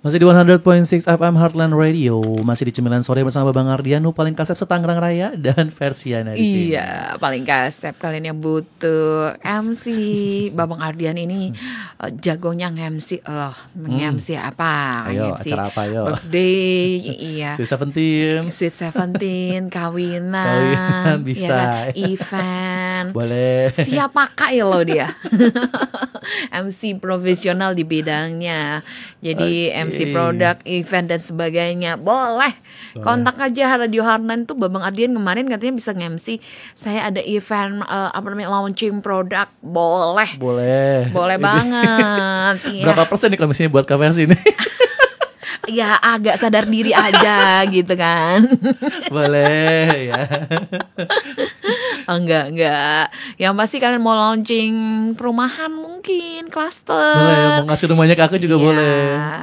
Masih di 100.6 FM Heartland Radio. Masih di Cemilan Sore bersama Bang Ardian, paling kasep setanggerang raya, dan Versiana di sini. Iya, paling kasep. Kalian yang butuh MC, Babang Ardian ini jagonya nge-MC loh. Nge-MC apa? Ayo, nge-MC acara apa ayo? birthday, iya. Sweet 17, kawinan, bisa. ya kan? Event. Boleh. Siap pakai loh dia. MC profesional di bidangnya. Jadi MC produk, event dan sebagainya. Boleh. Kontak aja Radio Heartland tuh. Babang Ardian kemarin katanya bisa nge-MC. Saya ada event launching produk. Boleh banget. Berapa persen nih kalau misalnya buat cover sini? Ya agak sadar diri aja gitu kan. Boleh ya. Enggak. Yang pasti kalian mau launching perumahan mungkin, klaster. Boleh, mau ngasih rumahnya ke aku juga boleh.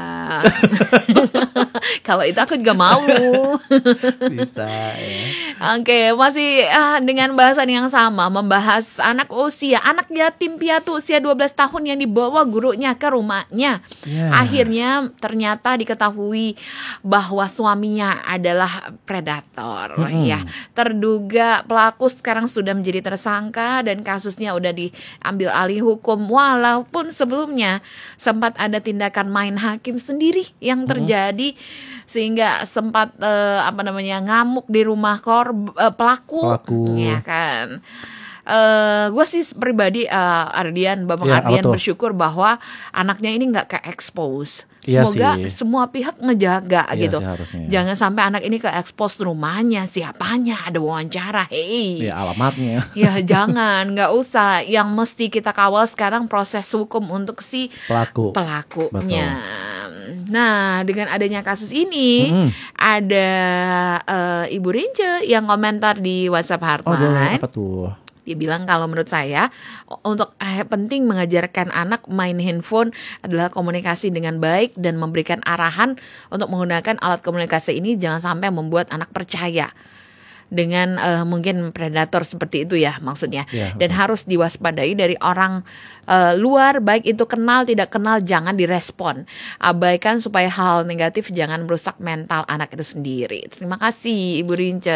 Kalau itu aku juga mau. Bisa ya. Oke, masih dengan bahasan yang sama, membahas anak yatim piatu usia 12 tahun yang dibawa gurunya ke rumahnya. Yes. Akhirnya ternyata diketahui bahwa suaminya adalah predator. Ya, terduga pelaku sekarang sudah menjadi tersangka dan kasusnya udah diambil alih hukum, walaupun sebelumnya sempat ada tindakan main hakim sendiri yang terjadi sehingga sempat ngamuk di rumah pelaku. Ya kan. Gue sih pribadi Babang Ardian bersyukur bahwa anaknya ini nggak ke-expose. Semoga semua pihak ngejaga gitu. Jangan sampai anak ini ke-expose rumahnya, siapanya, ada wawancara. Hey. Ya, alamatnya. Ya jangan, nggak usah. Yang mesti kita kawal sekarang proses hukum untuk si pelakunya. Betul. Nah, dengan adanya kasus ini ada Ibu Rince yang komentar di WhatsApp Heartline. Apa tuh? Dia bilang kalau menurut saya untuk penting mengajarkan anak main handphone adalah komunikasi dengan baik dan memberikan arahan untuk menggunakan alat komunikasi ini, jangan sampai membuat anak percaya dengan mungkin predator seperti itu ya maksudnya. Dan harus diwaspadai dari orang luar, baik itu kenal tidak kenal, jangan direspon. Abaikan supaya hal negatif jangan merusak mental anak itu sendiri. Terima kasih Ibu Rince.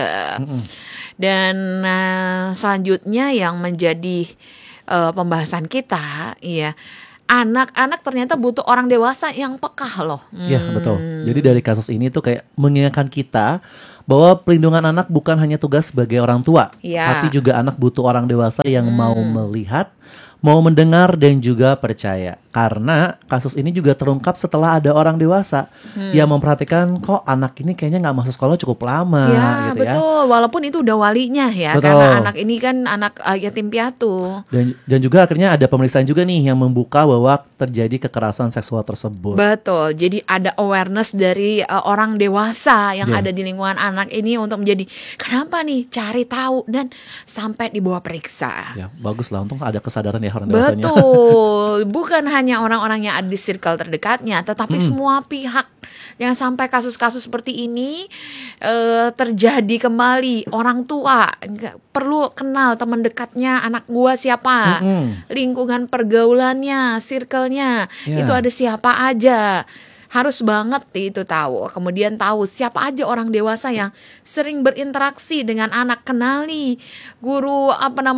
Dan selanjutnya yang menjadi pembahasan kita, ya, anak-anak ternyata butuh orang dewasa yang peka loh. Ya betul. Jadi dari kasus ini tuh kayak mengingatkan kita bahwa pelindungan anak bukan hanya tugas sebagai orang tua, tapi juga anak butuh orang dewasa yang mau melihat, mau mendengar dan juga percaya. Karena kasus ini juga terungkap setelah ada orang dewasa yang memperhatikan kok anak ini kayaknya nggak masuk sekolah cukup lama. Ya gitu betul, walaupun itu udah walinya ya. Betul. Karena anak ini kan anak yatim piatu. Dan juga akhirnya ada pemeriksaan juga nih yang membuka bahwa terjadi kekerasan seksual tersebut. Betul, jadi ada awareness dari orang dewasa yang ada di lingkungan anak ini untuk menjadi kenapa nih, cari tahu dan sampai dibawa periksa. Ya bagus lah, untung ada kesadaran ya orang dewasanya. Betul, bukan hanya orang-orang yang ada di circle terdekatnya, tetapi semua pihak. Jangan sampai kasus-kasus seperti ini terjadi kembali. Orang tua nggak perlu kenal teman dekatnya anak gua siapa, lingkungan pergaulannya, circle-nya itu ada siapa aja. Harus banget itu tahu. Kemudian tahu siapa aja orang dewasa yang sering berinteraksi dengan anak. Kenali guru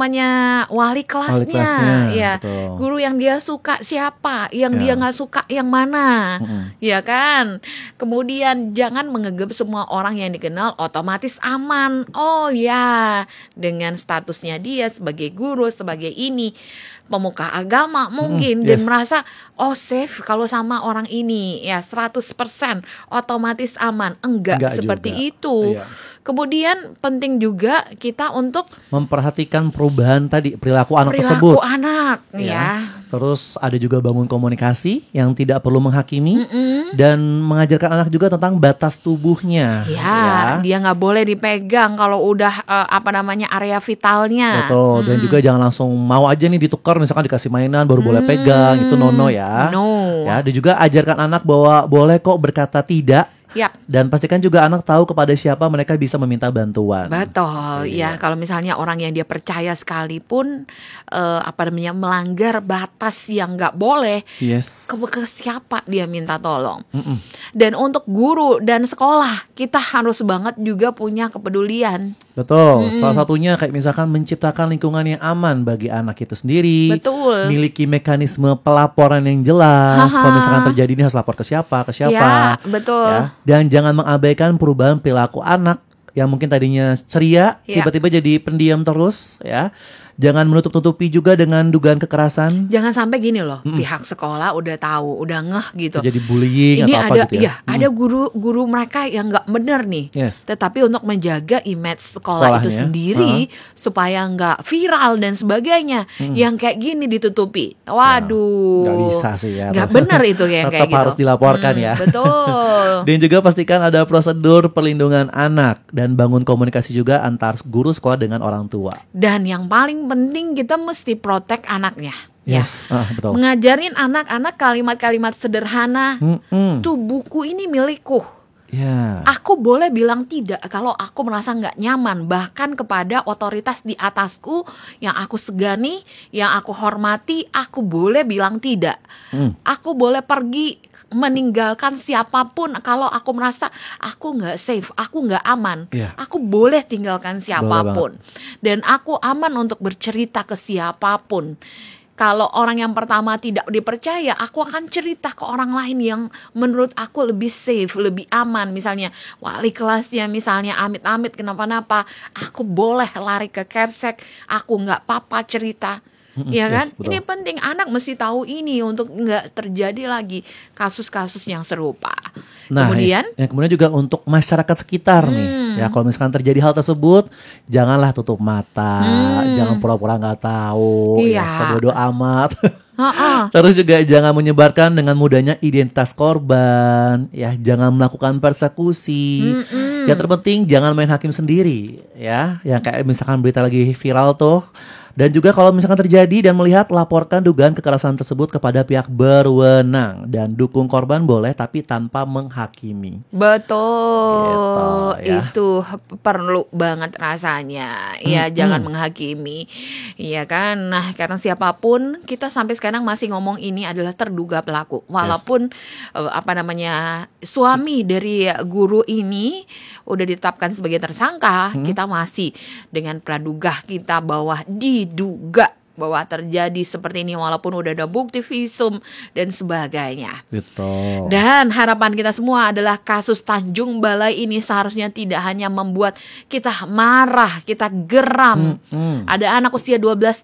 wali kelasnya ya. Betul. Guru yang dia suka siapa, yang dia nggak suka yang mana, ya kan. Kemudian jangan menganggap semua orang yang dikenal otomatis aman. Oh ya, dengan statusnya dia sebagai guru, sebagai ini pemuka agama mungkin, dan merasa safe kalau sama orang ini ya 100% otomatis aman. Enggak seperti juga itu. Kemudian penting juga kita untuk memperhatikan perubahan tadi perilaku anak tersebut. Perilaku anak ya. Terus ada juga bangun komunikasi yang tidak perlu menghakimi dan mengajarkan anak juga tentang batas tubuhnya. Dia nggak boleh dipegang kalau udah area vitalnya. Betul. Dan juga jangan langsung mau aja nih ditukar, misalkan dikasih mainan baru boleh pegang, itu no ya. No. Ya, dan juga ajarkan anak bahwa boleh kok berkata tidak Dan pastikan juga anak tahu kepada siapa mereka bisa meminta bantuan. Betul, ya. Kalau misalnya orang yang dia percaya sekalipun melanggar batas yang nggak boleh, ke siapa dia minta tolong. Dan untuk guru dan sekolah, kita harus banget juga punya kepedulian. Betul, salah satunya kayak misalkan menciptakan lingkungan yang aman bagi anak itu sendiri. Betul. Miliki mekanisme pelaporan yang jelas. Kalau misalkan terjadi ini harus lapor ke siapa. Ya, betul. Ya. Dan jangan mengabaikan perubahan perilaku anak yang mungkin tadinya ceria, tiba-tiba jadi pendiam terus, ya. Jangan menutup-tutupi juga dengan dugaan kekerasan. Jangan sampai gini loh, pihak sekolah udah tahu, udah ngeh gitu. Jadi bullying ini atau apa gitu ya. Ada guru mereka yang nggak bener nih. Tetapi untuk menjaga image sekolah itu sendiri supaya nggak viral dan sebagainya, yang kayak gini ditutupi. Waduh. Nggak bisa sih ya. Nggak bener itu yang kayak gitu. Tetap harus dilaporkan ya. Betul. Dan juga pastikan ada prosedur perlindungan anak dan bangun komunikasi juga antar guru sekolah dengan orang tua. Dan yang paling penting kita mesti protect anaknya. Betul. Mengajarin anak-anak kalimat-kalimat sederhana. Tuh buku ini milikku. Aku boleh bilang tidak kalau aku merasa nggak nyaman, bahkan kepada otoritas di atasku yang aku segani, yang aku hormati, aku boleh bilang tidak. Aku boleh pergi meninggalkan siapapun kalau aku merasa aku nggak safe, aku nggak aman. Aku boleh tinggalkan siapapun, dan aku aman untuk bercerita ke siapapun. Kalau orang yang pertama tidak dipercaya, aku akan cerita ke orang lain yang menurut aku lebih safe, lebih aman. Misalnya wali kelasnya, misalnya amit-amit kenapa-napa, aku boleh lari ke Capsek, aku nggak apa-apa cerita. Ya kan? Ini penting, anak mesti tahu ini untuk nggak terjadi lagi kasus-kasus yang serupa. Nah, kemudian juga untuk masyarakat sekitar nih. Ya, kalau misalkan terjadi hal tersebut, janganlah tutup mata, jangan pura-pura nggak tahu, sebodoh amat. Terus juga jangan menyebarkan dengan mudahnya identitas korban, ya, jangan melakukan persekusi. Yang terpenting jangan main hakim sendiri, ya. Yang kayak misalkan berita lagi viral tuh. Dan juga kalau misalkan terjadi dan melihat, laporkan dugaan kekerasan tersebut kepada pihak berwenang dan dukung korban boleh tapi tanpa menghakimi. Betul, itu perlu banget rasanya. Ya, jangan menghakimi. Iya kan? Nah, karena siapapun, kita sampai sekarang masih ngomong ini adalah terduga pelaku. Walaupun suami dari guru ini udah ditetapkan sebagai tersangka, kita masih dengan praduga kita bahwa diduga bahwa terjadi seperti ini walaupun udah ada bukti visum dan sebagainya. Betul. Dan harapan kita semua adalah kasus Tanjung Balai ini seharusnya tidak hanya membuat kita marah, kita geram. Ada anak usia 12